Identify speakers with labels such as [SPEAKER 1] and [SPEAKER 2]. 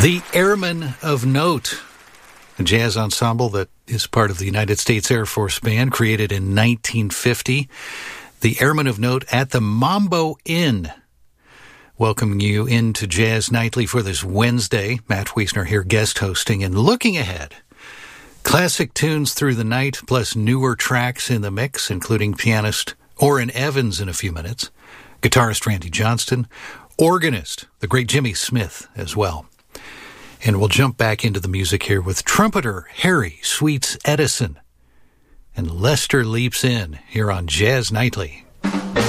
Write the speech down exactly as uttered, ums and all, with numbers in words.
[SPEAKER 1] The Airmen of Note, a jazz ensemble that is part of the United States Air Force Band, created in nineteen fifty. The Airmen of Note at the Mambo Inn. Welcoming you into Jazz Nightly for this Wednesday. Matt Wiesner here guest hosting and looking ahead. Classic tunes through the night, plus newer tracks in the mix, including pianist Orrin Evans in a few minutes, guitarist Randy Johnston, organist, the great Jimmy Smith as well. And we'll jump back into the music here with trumpeter Harry Sweets Edison. And Lester leaps in here on Jazz Nightly.